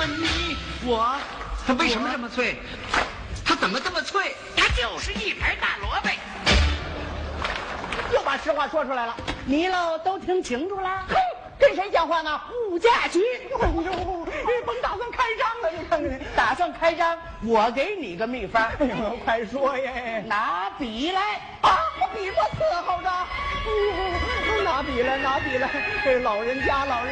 问你， 它为什么这么脆？它怎么这么脆？ 它就是一盘大萝卜。 又把实话说出来了，你喽都听清楚了。哼，跟谁讲话呢？物价局。哎呦，甭打算开张了，你看看，打算开张，我给你个秘方。哎呦，快说耶！拿笔来啊！我笔不伺候着。拿笔来，拿笔来。这老人家。